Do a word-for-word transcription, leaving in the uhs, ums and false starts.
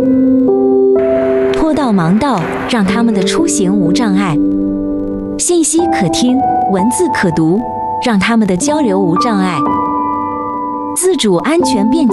坡道盲道让他们的出行无障碍，信息可听，文字可读，让他们的交流无障碍。自主安全便捷